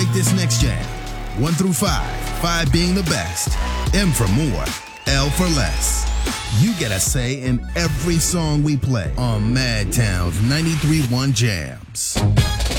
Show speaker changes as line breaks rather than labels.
Rate this next jam. 1 through 5. 5 being the best. M for more. L for less. You get a say in every song we play on Madtown's 93.1 Jams.